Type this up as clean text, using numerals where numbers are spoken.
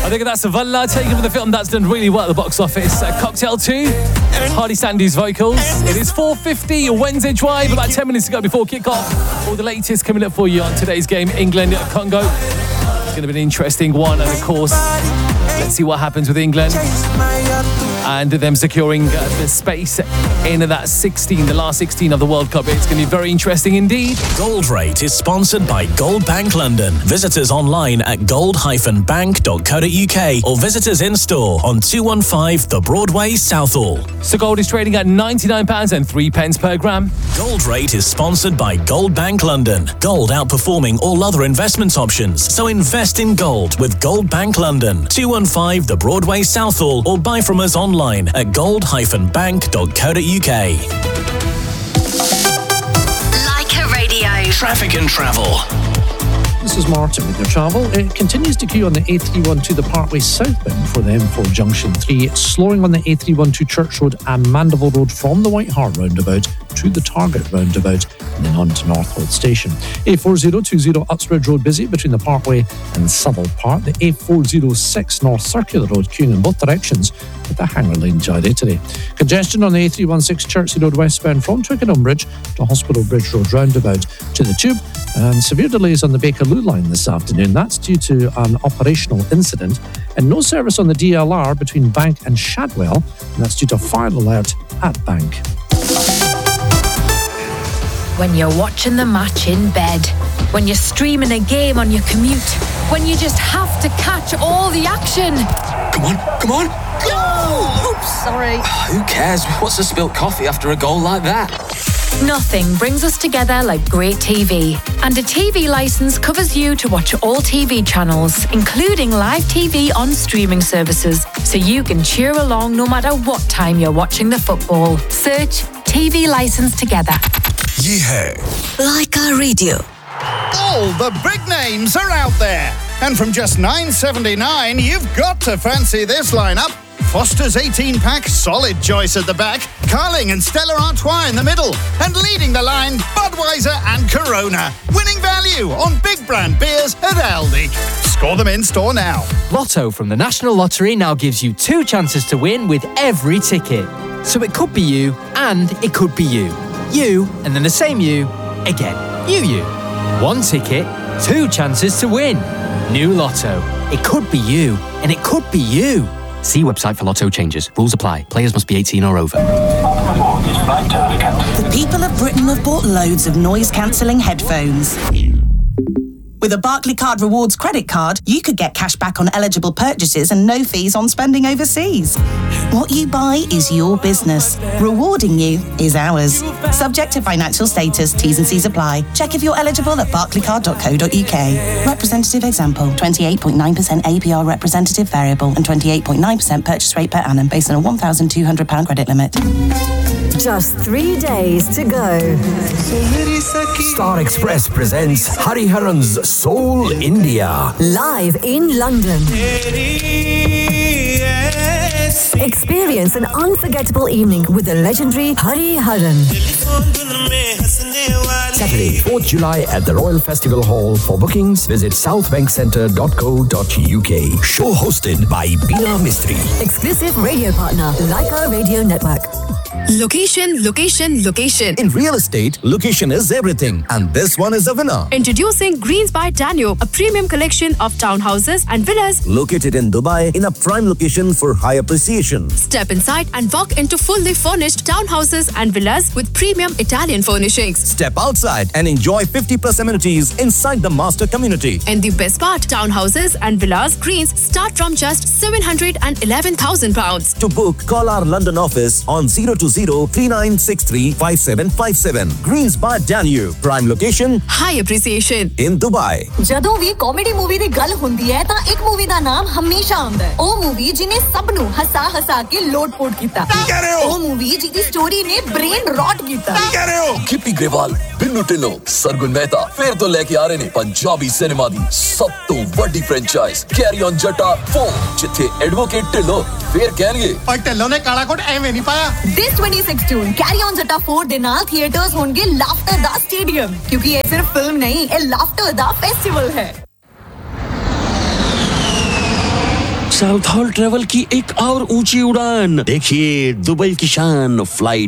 I think that's Savalla taken from the film that's done really well at the box office. Cocktail 2, Hardy Sandy's vocals. It is 4:50, Wednesday Drive, about 10 minutes to go before kick-off. All the latest coming up for you on today's game, England-Congo. It's going to be an interesting one, and of course, let's see what happens with England and them securing the space in that the last 16 of the World Cup. It's going to be very interesting indeed. Gold Rate is sponsored by Gold Bank London. Visit us online at gold-bank.co.uk or visit us in store on 215 The Broadway, Southall. So gold is trading at £99.03 per gram. Gold Rate is sponsored by Gold Bank London. Gold outperforming all other investment options. So invest in gold with Gold Bank London. 215 The Broadway, Southall, or buy from us online at gold-bank.co.uk. Leica Radio. Traffic and travel. This is Martin with your travel. It continues to queue on the A312 to the Parkway southbound for the M4 Junction 3, slowing on the A312 Church Road and Mandeville Road from the White Hart roundabout to the Target roundabout and then on to Northwold Station. A4020 Uxbridge Road busy between the Parkway and Southall Park. The A406 North Circular Road queuing in both directions with the Hanger Lane Jide today. Congestion on the A316 Chertsey Road westbound from Twickenham Bridge to Hospital Bridge Road roundabout to the Tube, and severe delays on the Bakerloo line this afternoon. That's due to an operational incident, and no service on the DLR between Bank and Shadwell, and that's due to a fire alert at Bank. When you're watching the match in bed, when you're streaming a game on your commute, when you just have to catch all the action. Come on. Go! Oops, sorry. Who cares? What's a spilt coffee after a goal like that? Nothing brings us together like great TV. And a TV license covers you to watch all TV channels, including live TV on streaming services, so you can cheer along no matter what time you're watching the football. Search TV License Together. Yeah. Leica Radio. All the big names are out there. And from just $9.79, you've got to fancy this lineup. Foster's 18-pack, solid choice at the back. Carling and Stella Artois in the middle. And leading the line, Budweiser and Corona. Winning value on big brand beers at Aldi. Score them in store now. Lotto from the National Lottery now gives you 2 chances to win with every ticket. So it could be you and it could be you. You and then the same you again. You. 1 ticket, 2 chances to win. New Lotto. It could be you and it could be you. See website for Lotto changes. Rules apply. Players must be 18 or over. The people of Britain have bought loads of noise-cancelling headphones. With a Barclaycard Rewards credit card, you could get cash back on eligible purchases and no fees on spending overseas. What you buy is your business. Rewarding you is ours. Subject to financial status, T's and C's apply. Check if you're eligible at barclaycard.co.uk. Representative example, 28.9% APR representative variable and 28.9% purchase rate per annum based on a £1,200 credit limit. Just 3 days to go. Star Express presents Hariharan's Soul India. Live in London. Experience an unforgettable evening with the legendary Hariharan. Saturday, 4th July at the Royal Festival Hall. For bookings, visit southbankcentre.co.uk. Show hosted by Bina Mistry. Exclusive radio partner, Leica Radio Network. Location. In real estate, location is everything. And this one is a winner. Introducing Greens by Danube, a premium collection of townhouses and villas located in Dubai in a prime location for high appreciation. Step inside and walk into fully furnished townhouses and villas with premium Italian furnishings. Step outside and enjoy 50+ amenities inside the master community. And the best part, townhouses and villas Greens start from just £711,000. To book, call our London office on 020-3963-5757. Greens by Danube. Prime location, high appreciation in Dubai. ਜਦੋਂ ਵੀ comedy movie ਦੀ ਗੱਲ ਹੁੰਦੀ ਹੈ ਤਾਂ ਇੱਕ movie ਦਾ ਨਾਮ ਹਮੇਸ਼ਾ ਆਉਂਦਾ ਹੈ। ਉਹ ਮੂਵੀ ਜਿਹਨੇ ਸਭ ਨੂੰ ਹਸਾ ਕੇ ਲੋਟ-ਪੋਟ ਕੀਤਾ। ਉਹ ਮੂਵੀ ਜਿਹਦੀ ਸਟੋਰੀ ਨੇ ਬ੍ਰੇਨ ਰੌਟ ਕੀਤਾ। ਗਿੱਪੀ ਗਰੇਵਾਲ, ਬਿੰਨੂ ਢਿੱਲੋਂ, ਸਰਗੁਣ ਮਹਿਤਾ ਫਿਰ ਤੋਂ ਲੈ ਕੇ ਆ ਰਹੇ ਨੇ ਪੰਜਾਬੀ ਸਿਨੇਮਾ ਦੀ ਸਭ ਤੋਂ ਵੱਡੀ ਫਰੈਂਚਾਈਜ਼ ਕੈਰੀ ਔਨ ਜੱਟਾ 4 ਜਿੱਥੇ ਐਡਵੋਕੇਟ ਢਿੱਲੋਂ ਫਿਰ ਕਹਿਣਗੇ ਓਏ ਢਿੱਲੋਂ ਨੇ ਕਾਲਾ ਕੋਟ ਐਵੇਂ ਨਹੀਂ ਪਾਇਆ। This 26 June Carry On Jatta 4 ਦੇ ਨਾਲ ਥੀਏਟਰਸ ਹੋਣਗੇ ਲਾਫਟਰ ਦਾ ਸਟੇਡੀਅਮ ਕਿਉਂਕਿ ਇਹ ਸਿਰਫ ਫਿਲਮ ਨਹੀਂ ਇਹ ਲਾਫਟਰ ਦਾ ਫੈਸਟੀਵਲ ਹੈ। साउथ हॉल ट्रेवल की एक और ऊंची उड़ान। देखिए दुबई की शान फ्लाइट